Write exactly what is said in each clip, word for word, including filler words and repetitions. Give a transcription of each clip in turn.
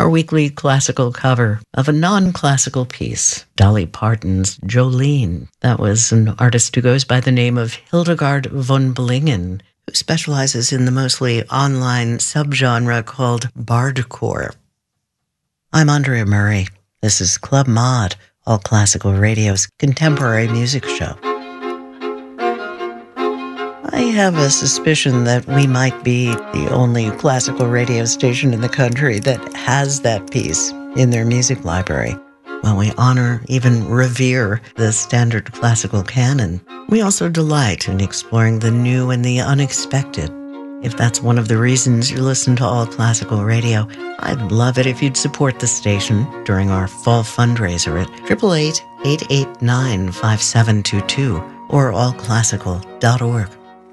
our weekly classical cover of a non-classical piece, Dolly Parton's Jolene. That was an artist who goes by the name of Hildegard von Bingen, who specializes in the mostly online subgenre called bardcore. I'm Andrea Murray. This is Club Mod, All Classical Radio's contemporary music show. I have a suspicion that we might be the only classical radio station in the country that has that piece in their music library. While we honor, even revere, the standard classical canon, we also delight in exploring the new and the unexpected. If that's one of the reasons you listen to All Classical Radio, I'd love it if you'd support the station during our fall fundraiser at eight eight eight, eight eight nine, five seven two two or all classical dot org.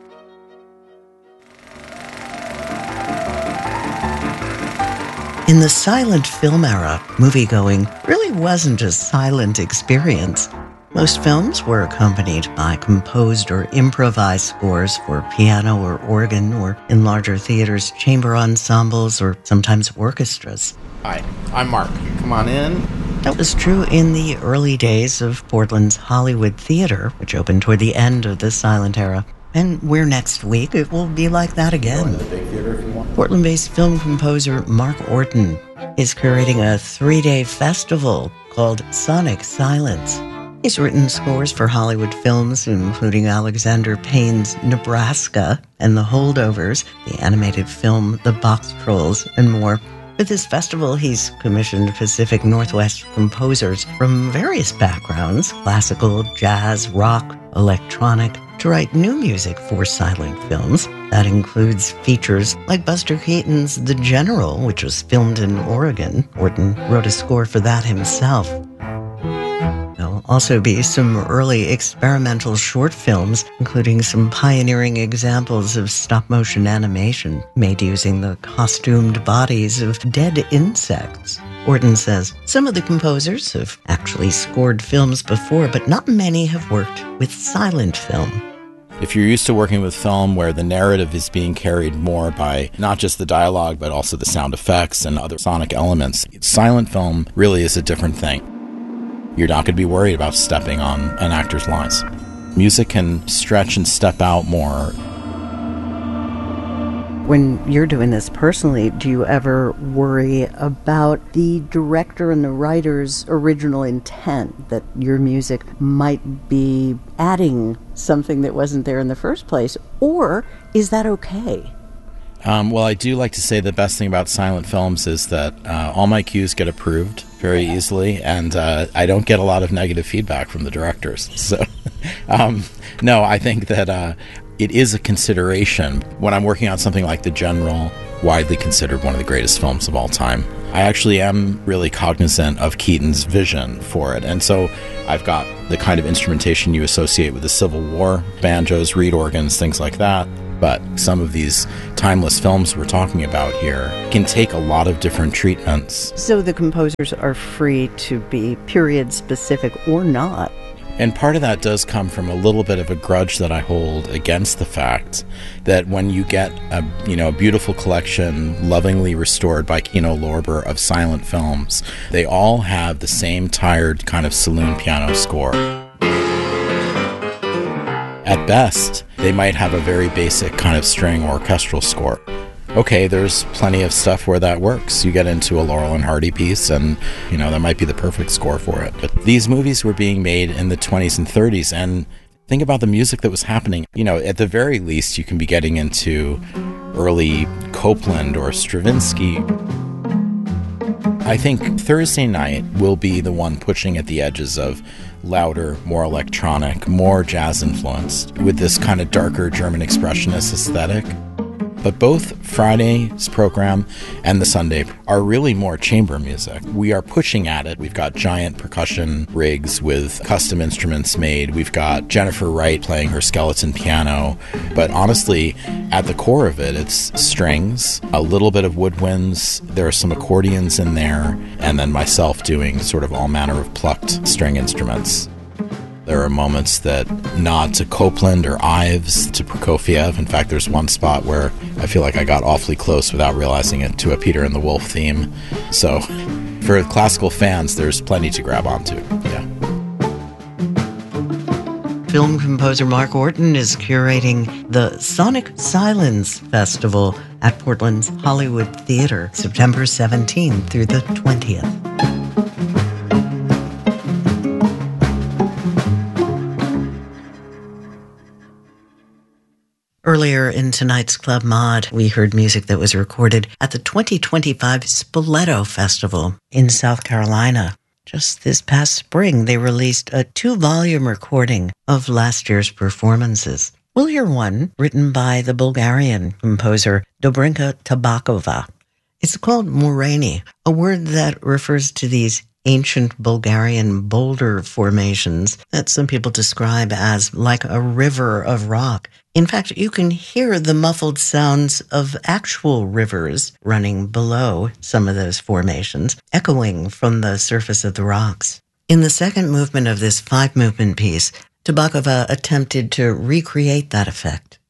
In the silent film era, moviegoing really wasn't a silent experience. Most films were accompanied by composed or improvised scores for piano or organ, or in larger theaters, chamber ensembles, or sometimes orchestras. Hi, I'm Mark. Come on in. That was true in the early days of Portland's Hollywood Theater, which opened toward the end of the silent era. And where next week it will be like that again. Go to the big theater if you want. Portland-based film composer Mark Orton is curating a three-day festival called Sonic Silence. He's written scores for Hollywood films, including Alexander Payne's Nebraska and The Holdovers, the animated film The Box Trolls, and more. With this festival, he's commissioned Pacific Northwest composers from various backgrounds, classical, jazz, rock, electronic, to write new music for silent films. That includes features like Buster Keaton's The General, which was filmed in Oregon. Orton wrote a score for that himself. There'll also be some early experimental short films, including some pioneering examples of stop-motion animation made using the costumed bodies of dead insects. Orton says some of the composers have actually scored films before, but not many have worked with silent film. If you're used to working with film where the narrative is being carried more by not just the dialogue, but also the sound effects and other sonic elements, silent film really is a different thing. You're not going to be worried about stepping on an actor's lines. Music can stretch and step out more. When you're doing this personally, do you ever worry about the director and the writer's original intent, that your music might be adding something that wasn't there in the first place? Or is that okay? Um, well, I do like to say the best thing about silent films is that uh, all my cues get approved very easily, and uh, I don't get a lot of negative feedback from the directors. So, um, no, I think that uh, it is a consideration. When I'm working on something like The General, widely considered one of the greatest films of all time, I actually am really cognizant of Keaton's vision for it. And so I've got the kind of instrumentation you associate with the Civil War, banjos, reed organs, things like that. But some of these timeless films we're talking about here can take a lot of different treatments. So the composers are free to be period specific or not. And part of that does come from a little bit of a grudge that I hold against the fact that when you get a you know a beautiful collection lovingly restored by Kino Lorber of silent films, they all have the same tired kind of saloon piano score. At best, they might have a very basic kind of string orchestral score. Okay, there's plenty of stuff where that works. You get into a Laurel and Hardy piece and, you know, that might be the perfect score for it. But these movies were being made in the twenties and thirties, and think about the music that was happening. You know, at the very least, you can be getting into early Copland or Stravinsky. I think Thursday Night will be the one pushing at the edges of louder, more electronic, more jazz-influenced, with this kind of darker German expressionist aesthetic. But both Friday's program and the Sunday are really more chamber music. We are pushing at it. We've got giant percussion rigs with custom instruments made. We've got Jennifer Wright playing her skeleton piano. But honestly, at the core of it, it's strings, a little bit of woodwinds, there are some accordions in there, and then myself doing sort of all manner of plucked string instruments. There are moments that nod to Copland or Ives, to Prokofiev. In fact, there's one spot where I feel like I got awfully close without realizing it to a Peter and the Wolf theme. So for classical fans, there's plenty to grab onto. Yeah. Film composer Mark Orton is curating the Sonic Silence Festival at Portland's Hollywood Theater, September seventeenth through the twentieth. Earlier in tonight's Club Mod, we heard music that was recorded at the twenty twenty-five Spoleto Festival in South Carolina. Just this past spring, they released a two-volume recording of last year's performances. We'll hear one written by the Bulgarian composer Dobrinka Tabakova. It's called Moreni, a word that refers to these ancient Bulgarian boulder formations that some people describe as like a river of rock. In fact, you can hear the muffled sounds of actual rivers running below some of those formations, echoing from the surface of the rocks. In the second movement of this five-movement piece, Tabakova attempted to recreate that effect.